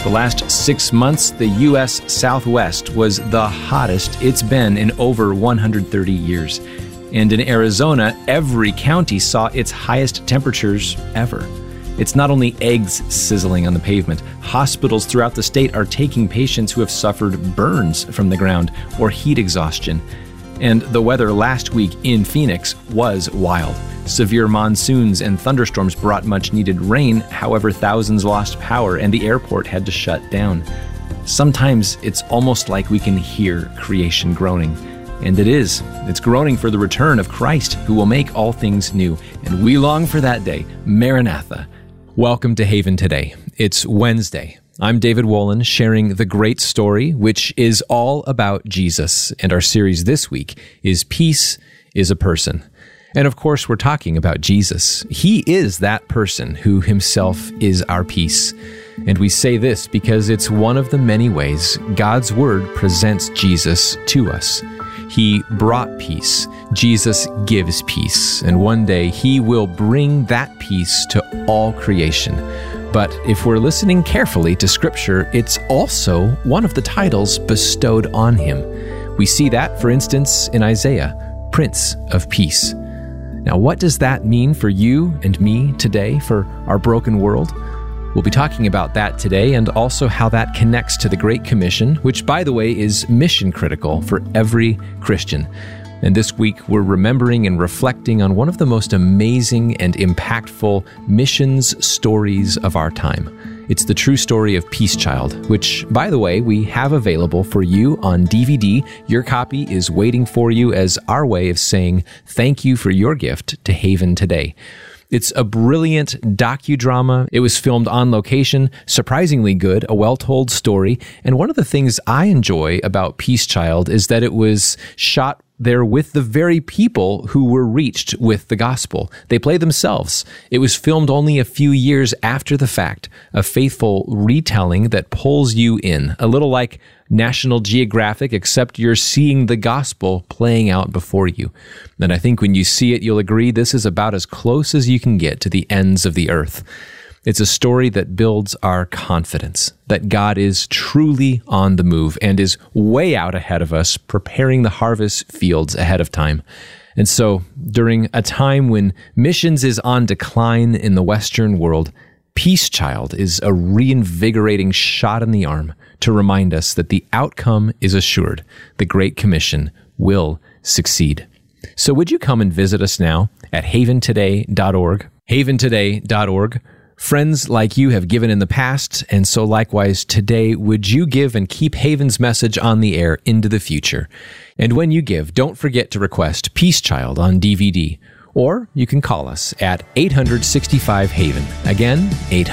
The last 6 months, the U.S. Southwest was the hottest it's been in over 130 years. And in Arizona, every county saw its highest temperatures ever. It's not only eggs sizzling on the pavement. Hospitals throughout the state are taking patients who have suffered burns from the ground or heat exhaustion. And the weather last week in Phoenix was wild. Severe monsoons and thunderstorms brought much-needed rain. However, thousands lost power and the airport had to shut down. Sometimes it's almost like we can hear creation groaning. And it is. It's groaning for the return of Christ, who will make all things new. And we long for that day. Maranatha. Welcome to Haven Today. It's Wednesday. I'm David Wolin, sharing the great story, which is all about Jesus. And our series this week is Peace is a Person. And of course, we're talking about Jesus. He is that person who himself is our peace. And we say this because it's one of the many ways God's Word presents Jesus to us. He brought peace. Jesus gives peace. And one day he will bring that peace to all creation. But if we're listening carefully to Scripture, it's also one of the titles bestowed on him. We see that, for instance, in Isaiah, Prince of Peace. Now, what does that mean for you and me today, for our broken world? We'll be talking about that today, and also how that connects to the Great Commission, which, by the way, is mission critical for every Christian. And this week, we're remembering and reflecting on one of the most amazing and impactful missions stories of our time. It's the true story of Peace Child, which, by the way, we have available for you on DVD. Your copy is waiting for you as our way of saying thank you for your gift to Haven Today. It's a brilliant docudrama. It was filmed on location, surprisingly good, a well-told story. And one of the things I enjoy about Peace Child is that it was shot there with the very people who were reached with the gospel. They play themselves. It was filmed only a few years after the fact, a faithful retelling that pulls you in, a little like National Geographic, except you're seeing the gospel playing out before you. And I think when you see it, you'll agree this is about as close as you can get to the ends of the earth. It's a story that builds our confidence that God is truly on the move and is way out ahead of us, preparing the harvest fields ahead of time. And so, during a time when missions is on decline in the Western world, Peace Child is a reinvigorating shot in the arm to remind us that the outcome is assured. The Great Commission will succeed. So would you come and visit us now at haventoday.org? haventoday.org. Friends like you have given in the past, and so likewise today, would you give and keep Haven's message on the air into the future? And when you give, don't forget to request Peace Child on DVD, or you can call us at 865-HAVEN. Again,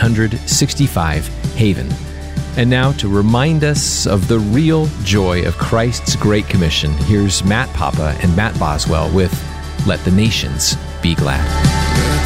865-HAVEN. And now, to remind us of the real joy of Christ's Great Commission, here's Matt Papa and Matt Boswell with Let the Nations Be Glad.